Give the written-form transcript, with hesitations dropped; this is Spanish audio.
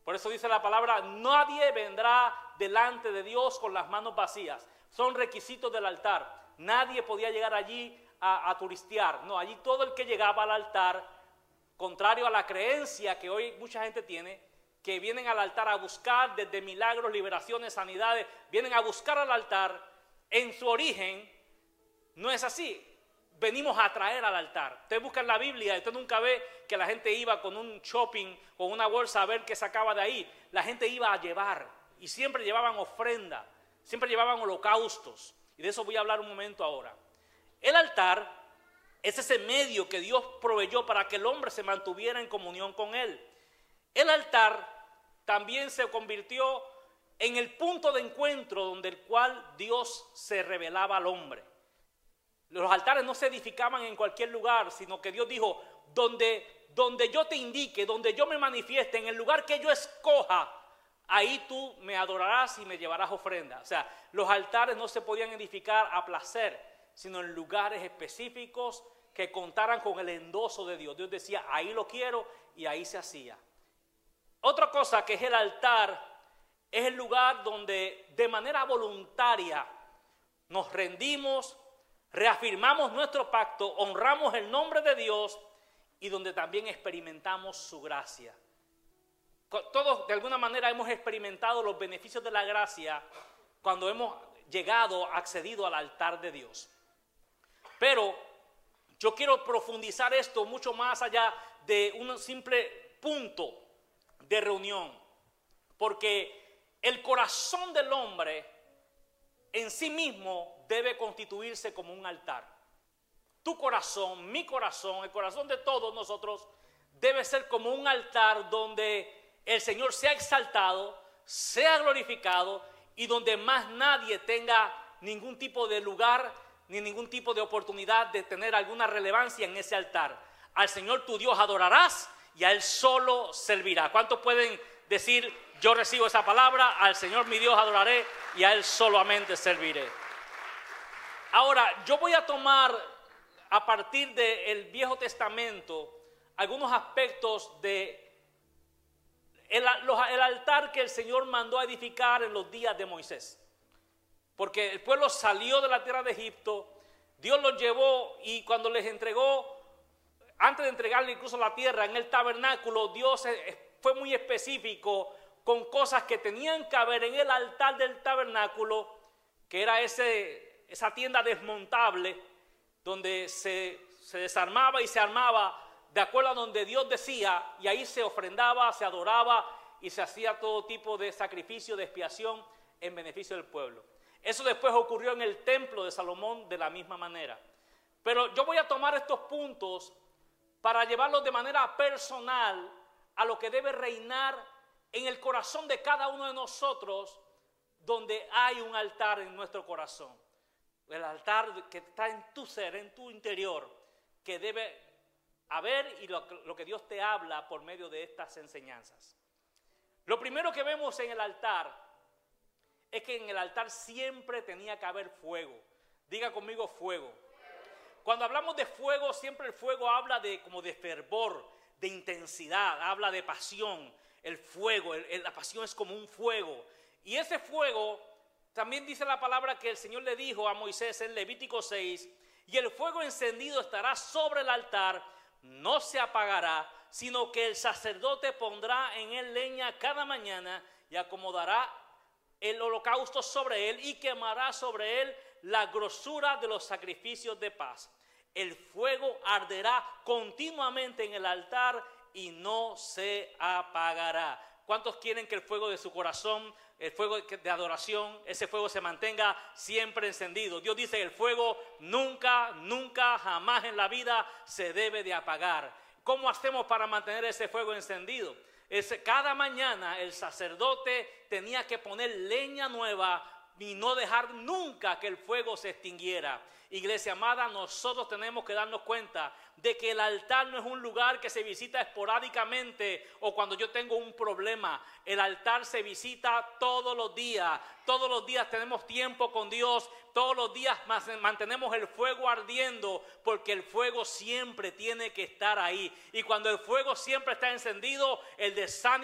Por eso dice la palabra, nadie vendrá delante de Dios con las manos vacías. Son requisitos del altar. Nadie podía llegar allí a turistear. No, allí todo el que llegaba al altar, contrario a la creencia que hoy mucha gente tiene, que vienen al altar a buscar desde milagros, liberaciones, sanidades, vienen a buscar al altar, en su origen no es así. Venimos a traer al altar. Usted busca en la Biblia, usted nunca ve que la gente iba con un shopping, con una bolsa a ver qué sacaba de ahí. La gente iba a llevar y siempre llevaban ofrenda, siempre llevaban holocaustos. Y de eso voy a hablar un momento ahora. El altar es ese medio que Dios proveyó para que el hombre se mantuviera en comunión con Él. El altar también se convirtió en el punto de encuentro donde el cual Dios se revelaba al hombre. Los altares no se edificaban en cualquier lugar, sino que Dios dijo, donde yo te indique, donde yo me manifieste, en el lugar que yo escoja, ahí tú me adorarás y me llevarás ofrenda. O sea, los altares no se podían edificar a placer, sino en lugares específicos que contaran con el endoso de Dios. Dios decía, ahí lo quiero, y ahí se hacía. Otra cosa que es el altar, es el lugar donde de manera voluntaria nos rendimos, reafirmamos nuestro pacto, honramos el nombre de Dios y donde también experimentamos su gracia. Todos de alguna manera hemos experimentado los beneficios de la gracia cuando hemos accedido al altar de Dios. Pero yo quiero profundizar esto mucho más allá de un simple punto de reunión, porque el corazón del hombre en sí mismo debe constituirse como un altar. Tu corazón, mi corazón, el corazón de todos nosotros debe ser como un altar donde el Señor sea exaltado, sea glorificado y donde más nadie tenga ningún tipo de lugar ni ningún tipo de oportunidad de tener alguna relevancia en ese altar. Al Señor tu Dios adorarás y a Él solo servirá. ¿Cuántos pueden decir, yo recibo esa palabra, al Señor mi Dios adoraré y a Él solamente serviré? Ahora, yo voy a tomar a partir del Viejo Testamento algunos aspectos de el altar que el Señor mandó a edificar en los días de Moisés. Porque el pueblo salió de la tierra de Egipto, Dios los llevó y cuando les entregó, antes de entregarle incluso la tierra en el tabernáculo, Dios fue muy específico con cosas que tenían que haber en el altar del tabernáculo, que era esa tienda desmontable donde se desarmaba y se armaba de acuerdo a donde Dios decía, y ahí se ofrendaba, se adoraba y se hacía todo tipo de sacrificio, de expiación en beneficio del pueblo. Eso después ocurrió en el templo de Salomón de la misma manera. Pero yo voy a tomar estos puntos para llevarlos de manera personal a lo que debe reinar en el corazón de cada uno de nosotros, donde hay un altar en nuestro corazón. El altar que está en tu ser, en tu interior, que debe haber y lo que Dios te habla por medio de estas enseñanzas. Lo primero que vemos en el altar es que en el altar siempre tenía que haber fuego. Diga conmigo fuego. Cuando hablamos de fuego, siempre el fuego habla como de fervor, de intensidad, habla de pasión. El fuego, la pasión es como un fuego. Y ese fuego, también dice la palabra que el Señor le dijo a Moisés en Levítico 6, y el fuego encendido estará sobre el altar, no se apagará, sino que el sacerdote pondrá en él leña cada mañana y acomodará el holocausto sobre él y quemará sobre él la grosura de los sacrificios de paz. El fuego arderá continuamente en el altar y no se apagará. ¿Cuántos quieren que el fuego de su corazón, el fuego de adoración, ese fuego se mantenga siempre encendido? Dios dice que el fuego nunca, jamás en la vida se debe de apagar. ¿Cómo hacemos para mantener ese fuego encendido? Cada mañana el sacerdote tenía que poner leña nueva y no dejar nunca que el fuego se extinguiera. Iglesia amada, nosotros tenemos que darnos cuenta de que el altar no es un lugar que se visita esporádicamente o cuando yo tengo un problema. El altar se visita todos los días. Todos los días tenemos tiempo con Dios. Todos los días mantenemos el fuego ardiendo porque el fuego siempre tiene que estar ahí. Y cuando el fuego siempre está encendido, el desánimo